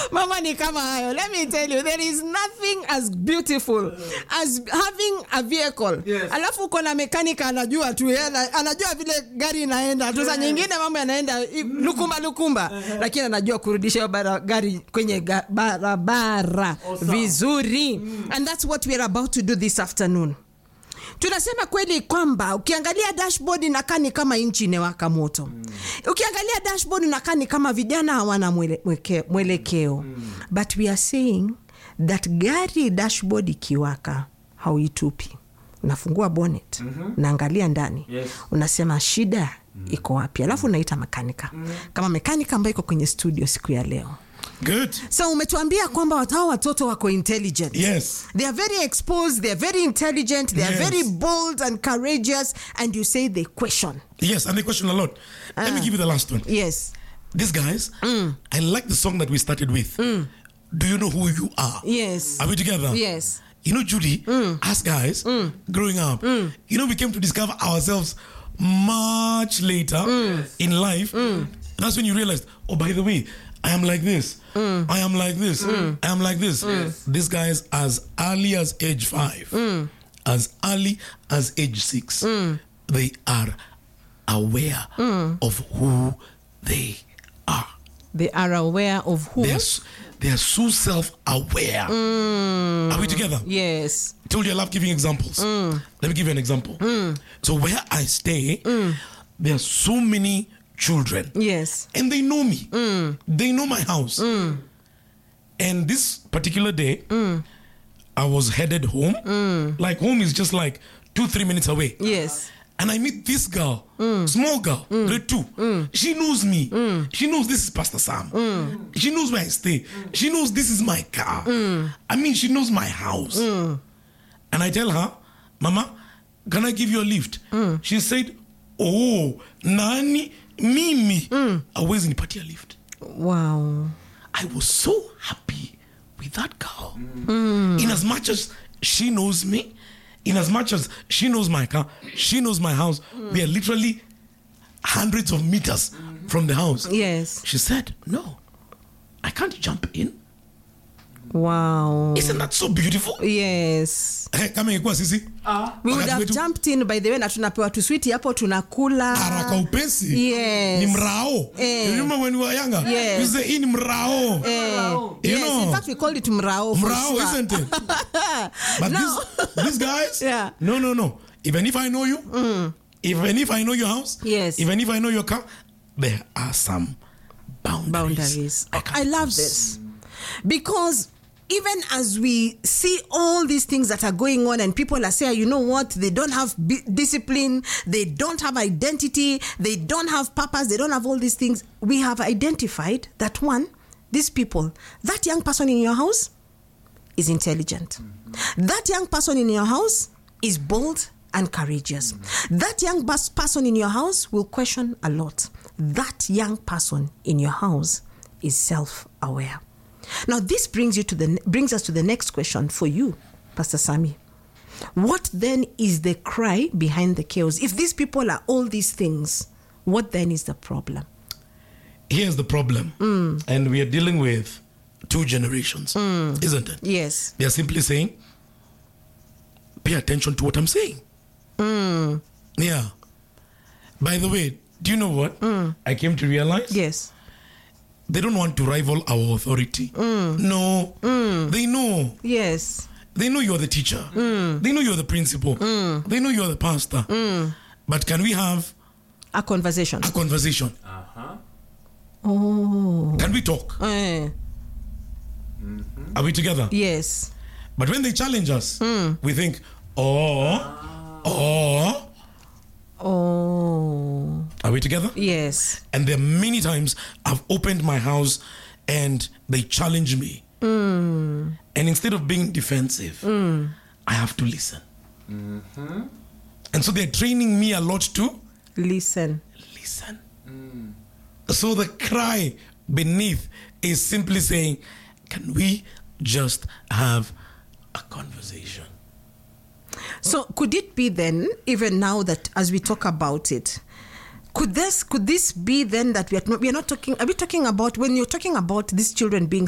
Mama ni kama hayo. Let me tell you, there is nothing as beautiful as having a vehicle. Yes. Alafu uko na mechanic anajua tu, anajua vile gari inaenda. Tu saa nyingine mama anaenda lukumba. Lakini anajua kurudisha gari kwenye barabara vizuri. And that's what we are about to do this afternoon. Tunasema kweli kwamba ukiangalia dashboard inakaa ni kama inchi inewaka moto. Ukiangalia dashboard inakaa ni kama vijana hawana mwelekeo. But we are saying that gari dashboard ikiwaka hauitupi. Unafungua bonnet, unaangalia ndani. Yes. Unasema shida iko wapi? Alafu unaita mekanika. Kama mekanika ambaye iko kwenye studio siku ya leo. Good. So umetuambia kwamba watoto wako intelligent. Yes. They are very exposed, they are very intelligent, they are very bold and courageous, and you say they question. Yes, and they question a lot. Let me give you the last one. Yes. These guys, I like the song that we started with. Do you know who you are? Yes. Are we together? Yes. You know, Judy, us guys, growing up, you know, we came to discover ourselves much later in life. That's when you realized, oh, by the way, I am like this. I am like this. I am like this. These guys, as early as age 5, as early as age 6, they are aware of who they are. They are aware of who? They are so self-aware. Are we together? Yes. I told you I love giving examples. Let me give you an example. So where I stay, there are so many children. Yes. And they know me. They know my house. And this particular day, I was headed home. Like home is just like 2-3 minutes away. Yes. And I meet this girl, small girl, grade 2. She knows me. She knows this is Pastor Sam. She knows where I stay. She knows this is my car. I mean, she knows my house. And I tell her, Mama, can I give you a lift? She said, oh, Nani, Mimi, always in a lift. Wow. I was so happy with that girl. In as much as she knows me, in as much as she knows my car, she knows my house, we are literally hundreds of meters from the house. Yes. She said, no, I can't jump in. Wow. Isn't that so beautiful? Yes. Kama ingekuwa sisi, We would have jumped in, by the way, na tunapewa tu sweet hapo tunakula. haraka upesi. Yes. Ni mrao. You remember when we were younger? Yes. You say, hii ni mrao. You Yes, know. in fact we called it mrao. for Mrao, sure. isn't it? But No. these guys, Yeah. no. Even if I know you, even if I know your house, Yes. even if I know your car, there are some boundaries. I love this. Because even as we see all these things that are going on and people are saying, you know what, they don't have discipline, they don't have identity, they don't have purpose, they don't have all these things, we have identified that one, these people, that young person in your house is intelligent. That young person in your house is bold and courageous. That young person in your house will question a lot. That young person in your house is self-aware. Now, this brings us to the next question for you, Pastor Sammy. What then is the cry behind the chaos? If these people are all these things, what then is the problem? Here's the problem. And we are dealing with 2 generations, isn't it? Yes. They are simply saying, pay attention to what I'm saying. Yeah. By the way, do you know what? I came to realize? Yes. They don't want to rival our authority. No. They know. Yes. They know you're the teacher. They know you're the principal. They know you're the pastor. But can we have A conversation. a conversation? Oh. Can we talk? Are we together? Yes. But when they challenge us, we think, Oh. are we together? Yes. And there are many times I've opened my house and they challenge me. And instead of being defensive, I have to listen. And so they're training me a lot to Listen. listen. So the cry beneath is simply saying, can we just have a conversation? So could it be then, even now that as we talk about it, could this be then that we are not talking? Are we talking about when you're talking about these children being